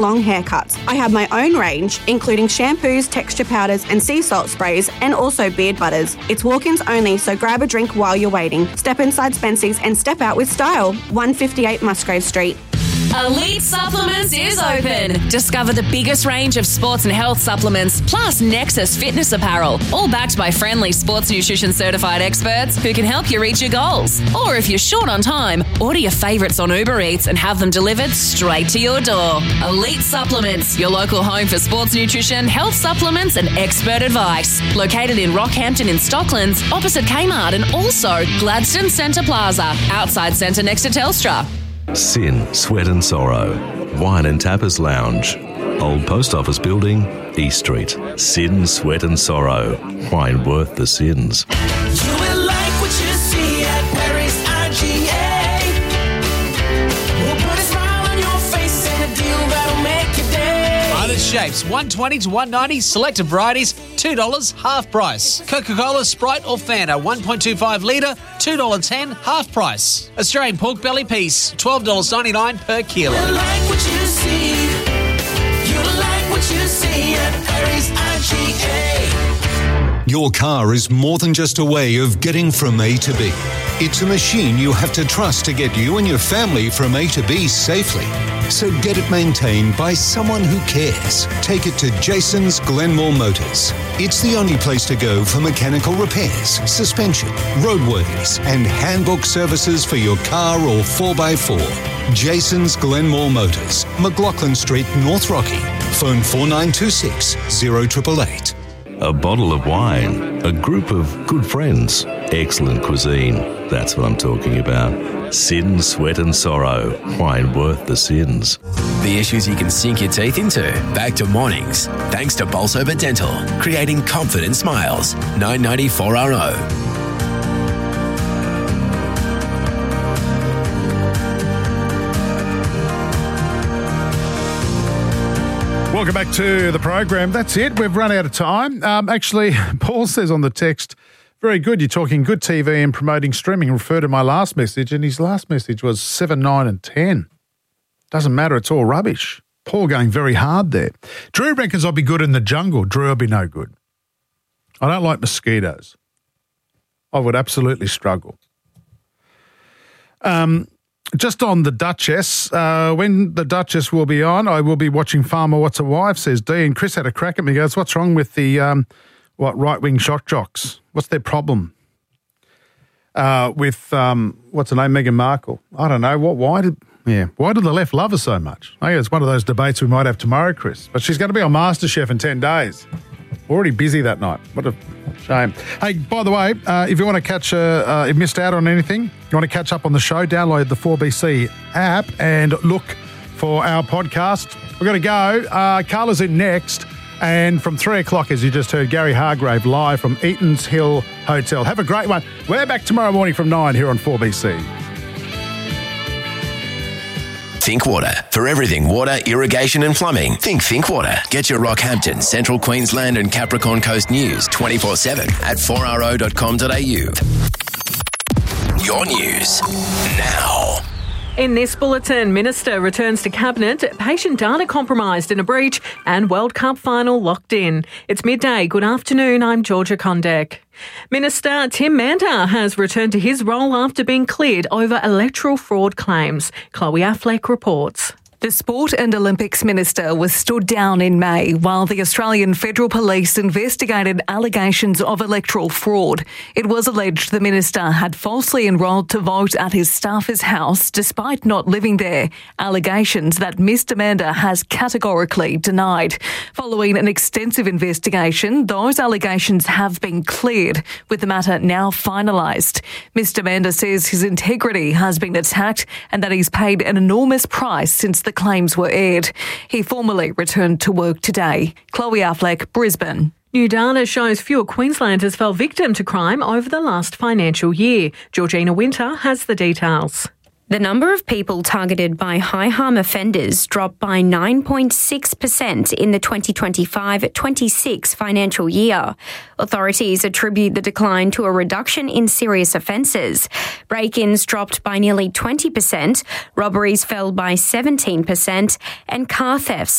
long haircuts. I have my own range, including shampoos, texture powders and sea salt sprays, and also beard butters. It's walk-ins only, so grab a drink while you're waiting. Step inside Spency's and step out with style. 158 Musgrave Street. Elite Supplements is open. Discover the biggest range of sports and health supplements, plus Nexus fitness apparel, all backed by friendly sports nutrition certified experts who can help you reach your goals. Or if you're short on time, order your favourites on Uber Eats and have them delivered straight to your door. Elite Supplements, your local home for sports nutrition, health supplements and expert advice. Located in Rockhampton in Stocklands, opposite Kmart, and also Gladstone Centre Plaza, outside Centre next to Telstra. Sin, Sweat and Sorrow. Wine and Tapas Lounge. Old Post Office Building, East Street. Sin, Sweat and Sorrow. Wine worth the sins. You will like what you see at Perry's IGA. We'll put a smile on your face and a deal that'll make your day. Other shapes, $1.20 to $1.90. Selected varieties, $2 half price. Coca-Cola, Sprite or Fanta, 1.25 litre, $2.10 half price. Australian pork belly piece, $12.99 per kilo. You like what you see. You like what you see at Perry's IGA. Your car is more than just a way of getting from A to B. It's a machine you have to trust to get you and your family from A to B safely. So get it maintained by someone who cares. Take it to Jason's Glenmore Motors. It's the only place to go for mechanical repairs, suspension, roadworthies, and handbook services for your car or 4x4. Jason's Glenmore Motors, McLaughlin Street, North Rocky. Phone 4926 0888. A bottle of wine, a group of good friends, excellent cuisine. That's what I'm talking about. Sin, Sweat and Sorrow. Wine worth the sins. The issues you can sink your teeth into. Back to mornings. Thanks to Bolsover Dental. Creating confident smiles. 994RO. Welcome back to the program. That's it. We've run out of time. Actually, Paul says on the text, very good. You're talking good TV and promoting streaming. Refer to my last message, and his last message was 7, 9 and 10. Doesn't matter. It's all rubbish. Paul going very hard there. Drew reckons I'll be good in the jungle. Drew, I'll be no good. I don't like mosquitoes. I would absolutely struggle. Just on the Duchess, when the Duchess will be on, I will be watching Farmer What's a Wife, says Dee. And Chris had a crack at me. He goes, what's wrong with the right-wing shock jocks? What's their problem? With, what's her name, Meghan Markle? I don't know. Why did the left love her so much? I guess it's one of those debates we might have tomorrow, Chris. But she's going to be on MasterChef in 10 days. Already busy that night. What a shame. Hey, by the way, if you want to catch, if you missed out on anything, you want to catch up on the show, download the 4BC app and look for our podcast. We've got to go. Carla's in next. And from 3 o'clock, as you just heard, Gary Hargrave live from Eaton's Hill Hotel. Have a great one. We're back tomorrow morning from 9 here on 4BC. Think Water. For everything water, irrigation and plumbing, think Water. Get your Rockhampton, Central Queensland and Capricorn Coast news 24/7 at 4ro.com.au. Your news now. In this bulletin, Minister returns to Cabinet, patient data compromised in a breach and World Cup final locked in. It's midday. Good afternoon. I'm Georgia Condek. Minister Tim Mander has returned to his role after being cleared over electoral fraud claims. Chloe Affleck reports. The Sport and Olympics Minister was stood down in May while the Australian Federal Police investigated allegations of electoral fraud. It was alleged the minister had falsely enrolled to vote at his staffer's house despite not living there, allegations that Mr Mander has categorically denied. Following an extensive investigation, those allegations have been cleared, with the matter now finalised. Mr Mander says his integrity has been attacked and that he's paid an enormous price since the claims were aired. He formally returned to work today. Chloe Affleck, Brisbane. New data shows fewer Queenslanders fell victim to crime over the last financial year. Georgina Winter has the details. The number of people targeted by high harm offenders dropped by 9.6% in the 2025-26 financial year. Authorities attribute the decline to a reduction in serious offences. Break-ins dropped by nearly 20%, robberies fell by 17%, and car thefts